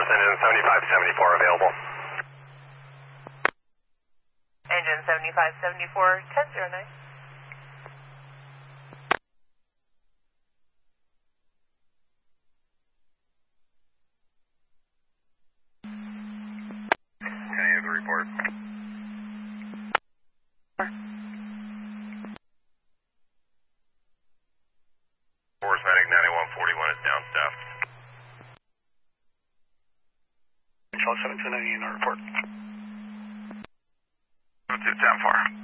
Engine 7574 available. Engine 7574, 1009. Can I have the report? Force Medic 9141 is down staff. Control 7290 in the report. 7210-4.